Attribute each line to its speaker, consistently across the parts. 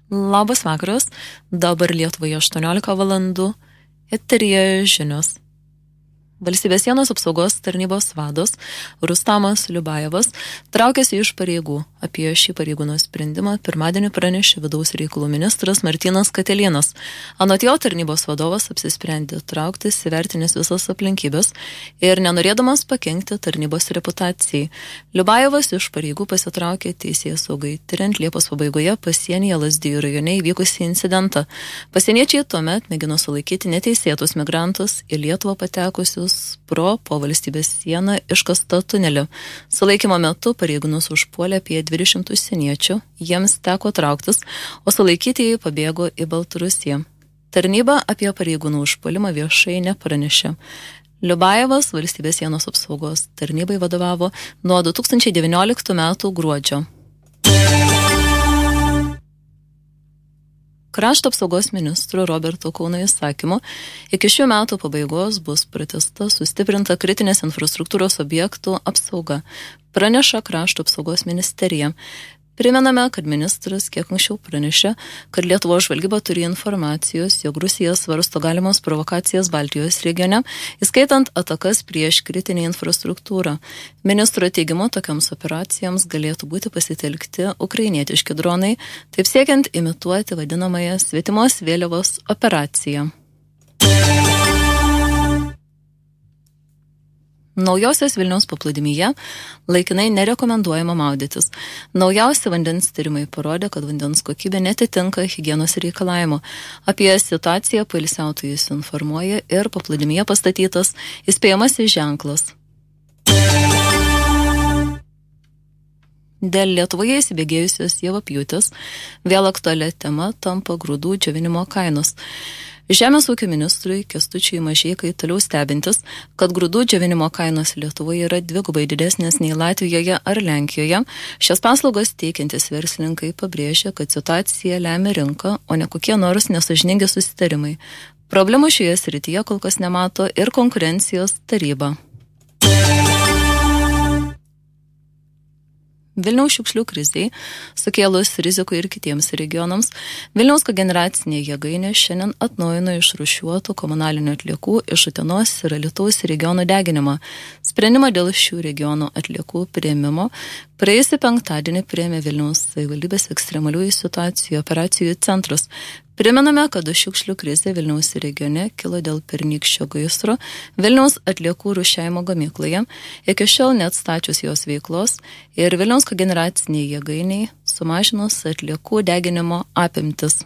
Speaker 1: Labas vakaras, dabar Lietuvoje 18 valandų, eteryje žinios. Valstybės sienos apsaugos tarnybos vadas Rustamas Liubajevas traukėsi iš pareigų. Apie šį pareigūno sprendimą pirmadienį pranešė vidaus reikalų ministras Martynas Katelėnas. Anot jo tarnybos vadovas apsisprendė trauktis, įvertinęs visas aplinkybės ir nenorėdamas pakenkti tarnybos reputacijai. Liubajevas iš pareigų pasitraukė teisėsaugai, tiriant Liepos pabaigoje pasienyje Lazdijų rajone įvykusį incidentą. Pasieniečiai tuomet mėgino sulaikyti neteisėtus migrantus į Lietuvą patekusius po valstybės sieną iškastą tunelį. Sulaikymo metu pareigūnus užpuolė apie 200 užsieniečių, jiems teko trauktis, o sulaikytieji pabėgo į Baltarusiją. Tarnyba apie pareigūnų užpuolimą viešai nepranešė. Liubajevas valstybės sienos apsaugos tarnybai vadovavo nuo 2019 metų gruodžio. Krašto apsaugos ministro Roberto Kauno įsakymu iki šių metų pabaigos bus pratęsta sustiprinta kritinės infrastruktūros objektų apsauga, praneša Krašto apsaugos ministerija. Primename, kad ministras kiek anksčiau pranešė, kad Lietuvos žvalgyba turi informacijos, jog Rusija svarsto galimos provokacijas Baltijos regione, įskaitant atakas prieš kritinę infrastruktūrą. Ministro teigimu, tokiams operacijoms galėtų būti pasitelkti ukrainietiški dronai, taip siekiant imituoti vadinamąją svetimos vėliavos operaciją. Naujosios Vilniaus paplūdimyje laikinai nerekomenduojama maudytis. Naujausi vandens tyrimai parodė, kad vandens kokybė netitinka higienos reikalavimo. Apie situaciją poilsiautojus informuoja ir paplūdimyje pastatytas įspėjamasis ženklas. Dėl Lietuvoje įsibėgėjusios javapjūtės vėl aktualia tema tampa grūdų džiovinimo kainos. Žemės ūkio ministrui Kęstučiui Mažeikai toliau stebintis, kad grūdų džiovinimo kainos Lietuvoje yra dvigubai didesnės nei Latvijoje ar Lenkijoje. Šias paslaugas teikiantis verslininkai pabrėžia, kad situaciją lemia rinka, o ne kokie nors nesąžiningi susitarimai. Problemų šioje srityje kol kas nemato ir konkurencijos taryba. Vilniaus šiukšlių krizei, sukėlus rizikų ir kitiems regionams, Vilniaus kogeneracinė jėgainė šiandien atnaujino išrūšiuotų komunalinių atliekų iš Utenos ir Alytaus regionų deginimą. Sprendimą dėl šių regionų atliekų priėmimo praėjusį penktadienį priėmė Vilniaus savivaldybės ekstremaliųjų situacijų operacijų centras. Primename, kad šiukšlių krizė Vilniaus regione kilo dėl pernykščio gaisro Vilniaus atliekų rūšiavimo gamykloje, iki šiol neatstačius jos veiklos ir Vilniaus kogeneraciniai jėgainiai sumažinus atliekų deginimo apimtis.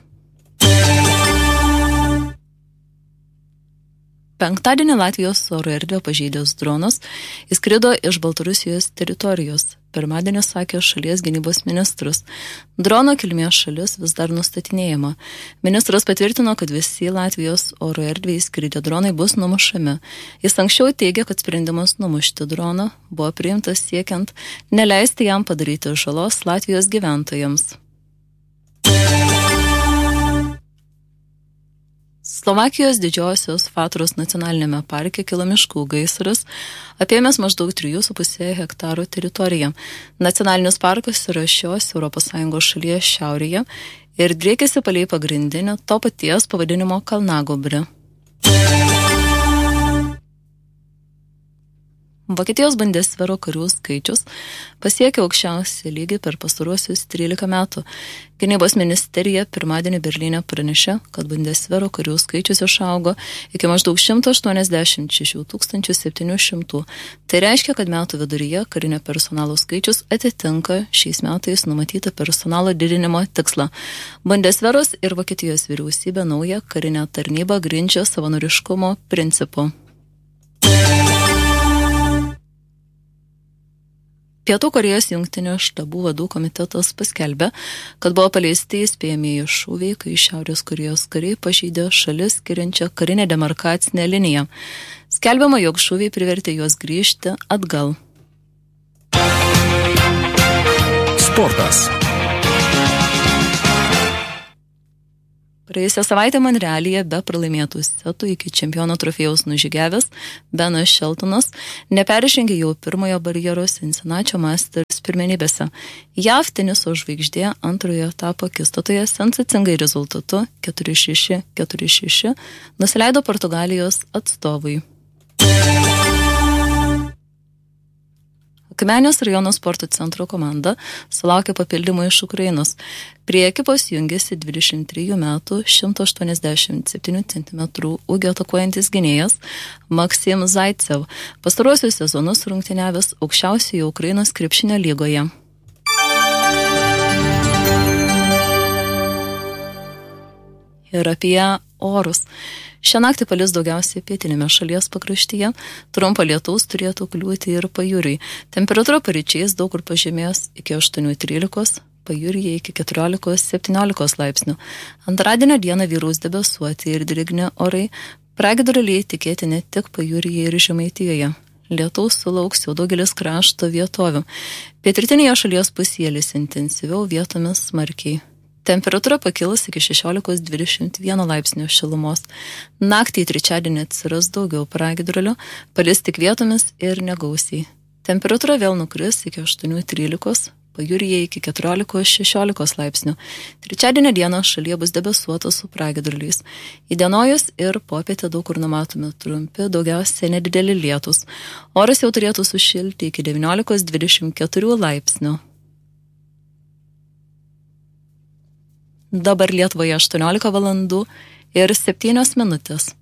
Speaker 1: Penktadienį Latvijos oro erdvę pažeidęs dronas įskrido iš Baltarusijos teritorijos. Pirmadienį sakė šalies gynybos ministras. Drono kilmės šalis vis dar nustatinėjama. Ministras patvirtino, kad visi Latvijos oro erdvėje įskridę dronai bus numušami. Jis anksčiau teigė, kad sprendimas numušti droną buvo priimtas siekiant neleisti jam padaryti žalos Latvijos gyventojams. Slovakijos didžiosios Fatros nacionalinėme parke kilo miškų gaisras, apėmęs maždaug 3,5 hektarų teritoriją. Nacionalinis parkas yra šios ES šalies šiaurėje ir driekėsi palei pagrindinę to paties pavadinimo kalnagobrį. Vokietijos Bundesvero karių skaičius pasiekė aukščiausią lygį per pastaruosius 13 metų. Gynybos ministerija pirmadienį Berlyne pranešė, kad Bundesvero karių skaičius išaugo iki maždaug 186 700. Tai reiškia, kad metų viduryje karinio personalo skaičius atitinka šiais metais numatytą personalo didinimo tikslą. Bundesveros ir Vokietijos vyriausybė naują karinę tarnybą grindžia savanoriškumo principu. Pietų Korėjos jungtinių štabų vadų komitetas paskelbė, kad buvo paleisti įspėjamieji šūviai, kai Šiaurės Korėjos kariai pažeidė šalis skiriančią karinę demarkacinę liniją. Skelbiama, jog šūviai privertė juos grįžti atgal.
Speaker 2: Sportas.
Speaker 1: Praėjusią savaitę Monrealyje be pralaimėtų setų iki čempiono trofėjaus nužygiavęs Benas Sheltonas neperžengė jau pirmojo barjero Cincinnati Masters pirmenybėse. JAV teniso žvaigždė antrojo etapo akistatoje sensacingai rezultatu 4-6 nusileido Portugalijos atstovui. Akmenės rajono sporto centro komanda sulaukė papildymų iš Ukrainos. Prie ekipos jungėsi 23 metų 187 cm ūgio atakuojantis gynėjas Maksim Zaitsev, pastaruosius sezonus rungtyniavęs aukščiausioje Ukrainos krepšinio lygoje. Ir apie orus. Šią naktį palis daugiausiai pietinėme šalies pakraštyje, trumpo lietaus turėtų kliūti ir pajūriui. Temperatūra paryčiais daug kur pažemės iki 8-13, pajūryje iki 14-17 laipsnių. Antradienio dieną vyraus debesuoti ir drėgni orai, pragiedruliai tikėti ne tik pajūryje ir Žemaitijoje. Lietaus sulauks jau daugelis krašto vietovių. Pietrytinėje šalies pusėje lis intensyviau, vietomis smarkiai. Temperatūra pakilus iki 16-21 laipsnių šilumos. Naktį į trečiadienį atsiras daugiau pragiedrulių, palis tik vietomis ir negausiai. Temperatūra vėl nukris iki 8-13, pajūryje iki 14-16 laipsnių. Trečiadienio dieną šalyje bus debesuota su pragiedruliais. Įdienojus ir popietę daug kur numatomi trumpi, daugiausiai nedideli lietus. Oras jau turėtų sušilti iki 19-24 laipsnių. Dabar Lietuvoje 18 valandų ir 7 minutės.